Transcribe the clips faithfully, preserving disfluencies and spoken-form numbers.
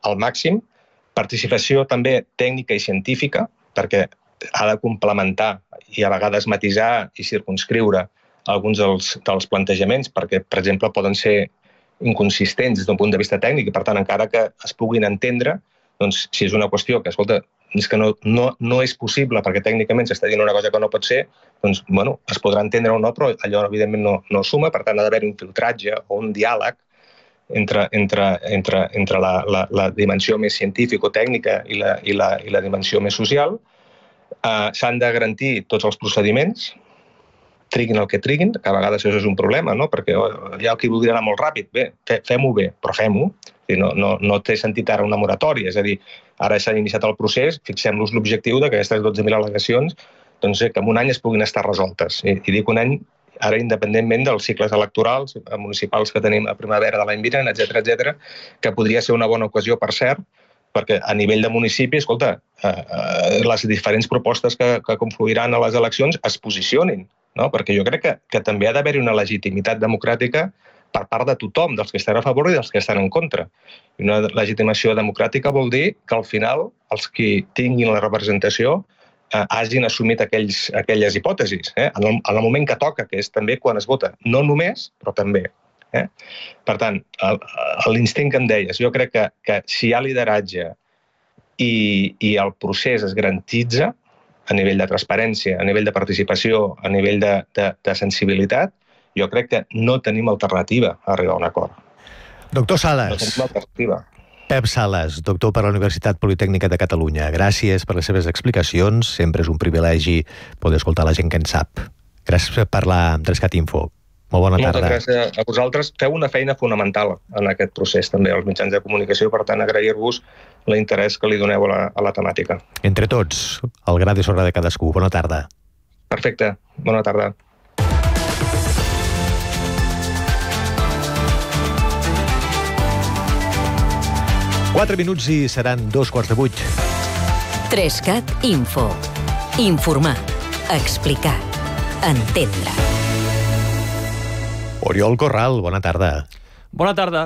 al màxim, participació també tècnica i científica, perquè ha de complementar i a vegades matisar i circumscriure alguns dels, dels plantejaments, perquè, per exemple, poden ser inconsistents des d'un punt de vista tècnic i, per tant, encara que es puguin entendre, doncs, si és una qüestió que, escolta, és que no, no, no és possible perquè tècnicament s'està dient una cosa que no pot ser, doncs, bueno, es podrà entendre o no, però allò, evidentment, no, no suma, per tant, ha d'haver un filtratge o un diàleg entre, entre, entre, entre la, la, la dimensió més científico-tècnica i la, i, la, i la dimensió més social. Uh, s'han de garantir tots els procediments, triguin el que triguin, que a vegades això és un problema, no? Perquè oh, hi ha qui voldria anar molt ràpid. Bé, fem-ho bé, però fem-ho. No, no, no té sentit ara una moratòria, és a dir, ara s'ha iniciat el procés, fixem-nos l'objectiu de que aquestes dotze mil al·legacions doncs, que en un any es puguin estar resoltes. I, i dic un any, ara independentment dels cicles electorals municipals que tenim a primavera de l'any vinent, etcètera, etcètera, que podria ser una bona ocasió, per cert, perquè a nivell de municipi, escolta, eh, eh, les diferents propostes que, que confluiran a les eleccions es posicionin, no? Perquè jo crec que, que també ha d'haver-hi una legitimitat democràtica per part de tothom, dels que estan a favor i dels que estan en contra. I una legitimació democràtica vol dir que al final els que tinguin la representació eh, hagin assumit aquells, aquelles hipòtesis, eh? en, el, en el moment que toca, que és també quan es vota. No només, però també. Eh? Per tant, l'instint que em deies, jo crec que, que si hi ha lideratge i, i el procés es garantitza a nivell de transparència, a nivell de participació, a nivell de, de, de sensibilitat, jo crec que no tenim alternativa a arribar a un acord. Doctor Sales. No tenim alternativa. Pep Sales, doctor per la Universitat Politècnica de Catalunya. Gràcies per les seves explicacions. Sempre és un privilegi poder escoltar la gent que en sap. Gràcies per parlar amb Trescat Info. Molt bona tarda. Moltes gràcies a vosaltres. Feu una feina fonamental en aquest procés, també, als mitjans de comunicació. Per tant, agrair-vos l'interès que li doneu a la, a la temàtica. Entre tots, el gra de sorra de cadascú. Bona tarda. Perfecte. Bona tarda. Quatre minuts i seran dos quarts de vuit. Trescat Info. Informar. Explicar. Entendre. Oriol Corral, bona tarda. Bona tarda.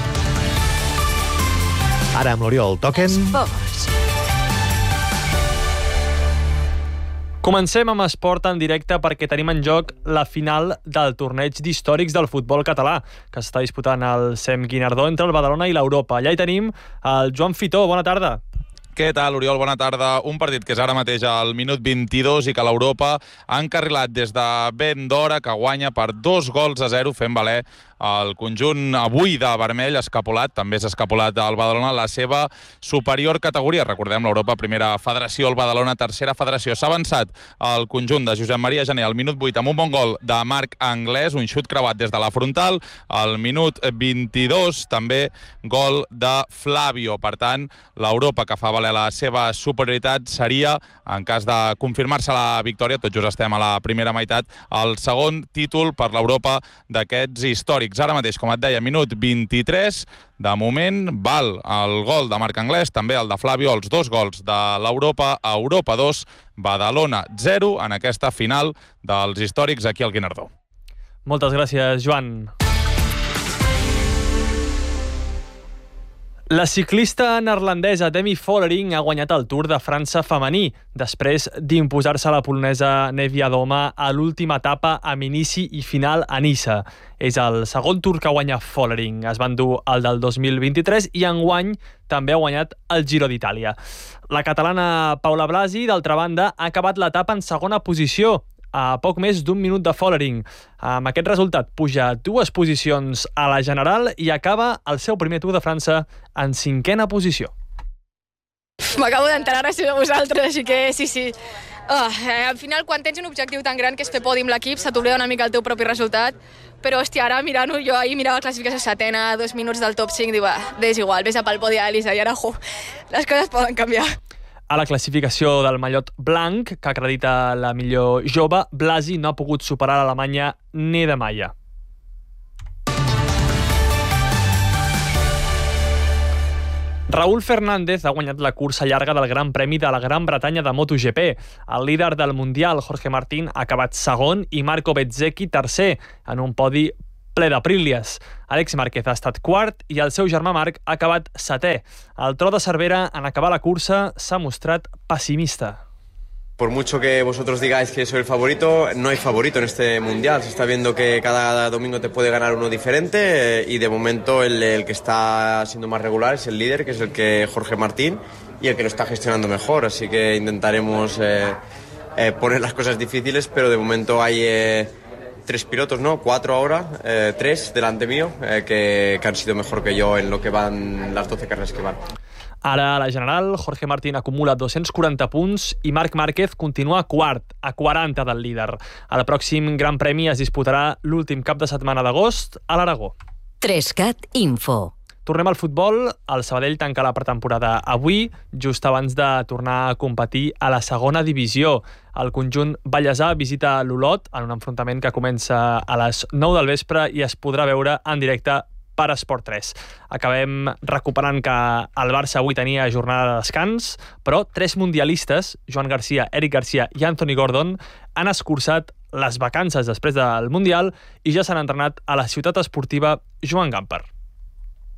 Ara amb l'Oriol toquen... Esports. Comencem amb esport en directe perquè tenim en joc la final del torneig d'històrics del futbol català, que s'està disputant al Sem Guinardó entre el Badalona i l'Europa. Allà hi tenim el Joan Fitó. Bona tarda. Què tal, Oriol? Bona tarda. Un partit que és ara mateix al minut vint-i-dos i que l'Europa ha encarrilat des de ben d'hora, que guanya per dos gols a zero, fent valer el conjunt avui de vermell escapolat, també és escapolat al Badalona, la seva superior categoria. Recordem, l'Europa primera federació, el Badalona tercera federació. S'ha avançat el conjunt de Josep Maria Jané al minut vuit amb un bon gol de Marc Anglès, un xut creuat des de la frontal. Al minut vint-i-dos també gol de Flavio. Per tant, l'Europa que fa valer la seva superioritat seria, en cas de confirmar-se la victòria, tot just estem a la primera meitat, el segon títol per l'Europa d'aquests històrics. Ara mateix, com et deia, minut vint-i-tres, de moment val el gol de Marc Anglès, també el de Flavio, els dos gols de l'Europa a Europa dos, Badalona zero en aquesta final dels històrics aquí al Guinardó. Moltes gràcies, Joan. La ciclista neerlandesa Demi Vollering ha guanyat el Tour de França femení, després d'imposar-se a la polonesa Nevia Doma a l'última etapa amb inici i final a Niça. És el segon Tour que guanya Vollering. Es va endur el del dos mil vint-i-tres i enguany també ha guanyat el Giro d'Itàlia. La catalana Paula Blasi, d'altra banda, ha acabat l'etapa en segona posició, a poc més d'un minut de Vollering. Amb aquest resultat puja dues posicions a la general i acaba el seu primer Tour de França en cinquena posició. M'acabo d'enterar gràcies a vosaltres, així que sí, sí. Oh, eh, al final, quan tens un objectiu tan gran que és fer podi amb l'equip, se t'oblida una mica el teu propi resultat, però, hòstia, ara mirant-ho, jo ahir mirava la classificació setena, dos minuts del top cinc, diu, va, és igual, vés a pel podi a l'Elisa, i ara, jo, les coses poden canviar. A la classificació del mallot blanc, que acredita la millor jove, Blasi no ha pogut superar l'Alemanya ni de Maia. Raúl Fernández ha guanyat la cursa llarga del Gran Premi de la Gran Bretanya de MotoGP. El líder del Mundial, Jorge Martín, ha acabat segon i Marco Bezzecchi tercer, en un podi ple d'aprílies. Àlex Márquez ha estat quart i el seu germà Marc ha acabat setè. El Tro de Cervera, en acabar la cursa, s'ha mostrat pessimista. Por mucho que vosotros digáis que soy el favorito, no hay favorito en este mundial. Se está viendo que cada domingo te puede ganar uno diferente eh, y de momento el, el que está siendo más regular es el líder, que es el que Jorge Martín, y el que lo está gestionando mejor. Así que intentaremos eh, eh, poner las cosas difíciles, pero de momento hay eh, tres pilotos, ¿no? Cuatro ahora, eh, tres delante mío, eh, que, que han sido mejor que yo en lo que van las doce carreras que van. Ara, a la general, Jorge Martín acumula dos-cents quaranta punts i Marc Márquez continua quart, a quaranta del líder. Al pròxim Gran Premi es disputarà l'últim cap de setmana d'agost a l'Aragó. Trescat Info. Tornem al futbol. El Sabadell tanca la pretemporada avui, just abans de tornar a competir a la segona divisió. El conjunt ballesà visita l'Olot en un enfrontament que comença a les nou del vespre i es podrà veure en directe per Esport tres. Acabem recuperant que el Barça avui tenia jornada de descans, però tres mundialistes, Joan Garcia, Eric Garcia i Anthony Gordon, han escurçat les vacances després del Mundial i ja s'han entrenat a la ciutat esportiva Joan Gamper.